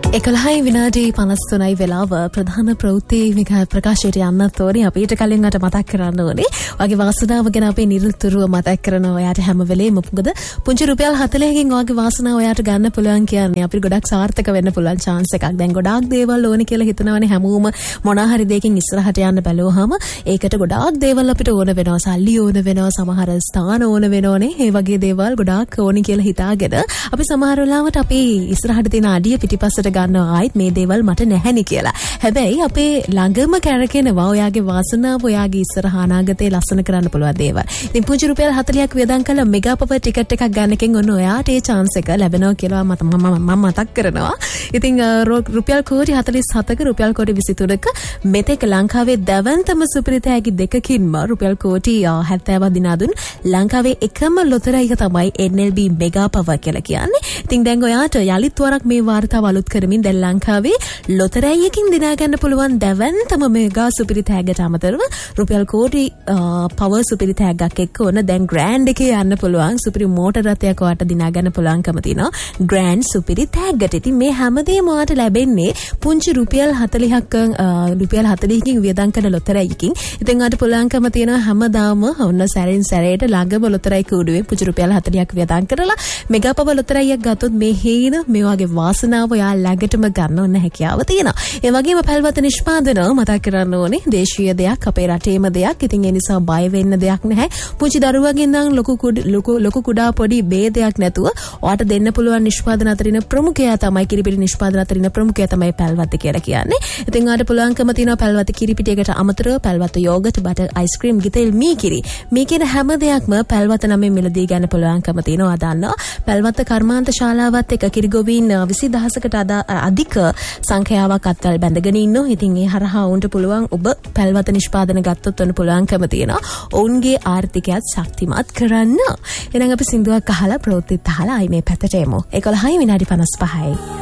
11 විනාඩි 53යි වෙලාව ප්‍රධාන ප්‍රවෘත්ති වික ප්‍රකාශයට යන්නත් ඕනේ. අපි ඊට කලින් අට මතක් කරන්න ඕනේ. ඔයගේ වාසනාව ගැන අපි නිරතුරුව මතක් කරනවා. ඔයාට හැම වෙලේම මොකද පුංචි රුපියල් 40කින් ඔයගේ වාසනාව ඔයාට ගන්න පුළුවන් කියන්නේ අපිට ගොඩක් සාර්ථක වෙන්න පුළුවන් chance එකක්. දැන් ගොඩාක් දේවල් ඕනේ කියලා හිතනවනේ හැමෝම මොනවා හරි දෙයකින් ඉස්සරහට යන්න බැලුවාම ඒකට ගොඩාක් දේවල් අපිට ඕන වෙනවා. සල්ලි ඕන වෙනවා, සමහර ස්ථාන ඕන වෙනෝනේ. ඒ වගේ දේවල් ගොඩාක් ඕනේ කියලා හිතාගෙන අපි සමහර වෙලාවට අපි ඉස්සරහට තියෙන අඩිය පිටිපස්සට ගන්නවා ආයිත් මේ දේවල් මට නැහැනි කියලා. හැබැයි අපේ ළඟම කැරකෙනවා ඔයාගේ වාසනාව ඔයාගේ ඉස්සරහ අනාගතේ ලස්සන කරන්න පුළුවන් දේවල්. ඉතින් පුංචි රුපියල් 40ක් වියදම් කළා මෙගා පවර් ටිකට් එකක් ගන්න එකෙන් ඔන්න ඔයාට ඒ chance එක ලැබෙනවා කියලා මම මතක් කරනවා. ඉතින් රුපියල් කෝටි 47ක රුපියල් කෝටි 23ක මෙතෙක් ලංකාවේ දැවන්තම සුපිරිතෑගි දෙකකින්ම රුපියල් කෝටි 70ක් දිනා දුන් ලංකාවේ එකම ලොතරැයික තමයි NLB මෙගා පවර් කියලා කියන්නේ. ඉතින් දැන් ඔයාට යලිත් වරක් මේ වාර්තාව අලුත් කරමින් දැන් ලංකාවේ ලොතරැයියකින් දිනා ගන්න පුළුවන් දැවන්තම මෙගා සුපිරිතෑගට අමතරව රුපියල් කෝටි පවර් සුපිරිතෑගක් එක්ක ඕන දැන් ග්‍රෑන්ඩ් එකේ යන්න පුළුවන් සුපිරි මෝටර් රථයක් ඔයාට දිනා ගන්න පුළුවන්කම තියෙනවා ග්‍රෑන්ඩ් සුපිරිතෑගට. ඉතින් මේ හැමදේම ඔයාට ලැබෙන්නේ පුංචි රුපියල් 40කින් වියදම් කරන ලොතරැයියකින්. ඉතින් ඔයාට පුළුවන්කම තියෙනවා හැමදාම ඔන්න සැරෙන් සැරේට ළඟම ලොතරැයි කූඩුවෙන් පුංචි රුපියල් 40ක් වියදම් කරලා මෙගා පවර් ලොතරැයියක් ගත්තොත් මේ හේන මේ වගේ වාසනාව ඔයා ළඟටම ගන්න ඕන හැකියාව තියෙනවා. ඒ වගේම පැල්වත නිෂ්පාදන මතක් කරන්න ඕනේ දේශීය දෙයක් අපේ රටේම දෙයක්. ඉතින් ඒ නිසා බය වෙන්න දෙයක් නැහැ. පුංචි දරුවගේ ඉඳන් ලොකු කුඩා පොඩි ભેදයක් නැතුව ඔයාට දෙන්න පුළුවන් නිෂ්පාදන අතරින් ප්‍රමුඛයා තමයි කිරිපිටි නිෂ්පාදන අතරින් ප්‍රමුඛයා තමයි පැල්වත කියලා කියන්නේ. ඉතින් ඔයාට පුළුවන්කම තියෙනවා පැල්වත කිරිපිටියකට අමතරව පැල්වත යෝගට් බටර් අයිස්ක්‍රීම් ගිතෙල් මීකිරි මේ කියන හැම දෙයක්ම පැල්වත නමෙන් මිලදී ගන්න පුළුවන්කම තියෙනවා. දන්නවා පැල්වත කර්මාන්ත ශාලාවත් එක්ක කිරිගොවීන් 20000කට අධික සංඛ්‍යාවක් අත්වල බැඳගෙන ඉන්නවා. ඉතින් ඒ හරහා උන්ට පුළුවන් ඔබ පැල්වත නිෂ්පාදන ගත්තොත් ඔන්න පුළුවන්කම තියෙනවා ඔවුන්ගේ ආර්ථිකයත් ශක්තිමත් කරන්න. එහෙනම් අපි සින්දුවක් අහලා ප්‍රවෘත්තිත් අහලා ආයි මේ පැත්තට එමු. 11 විනාඩි 55යි.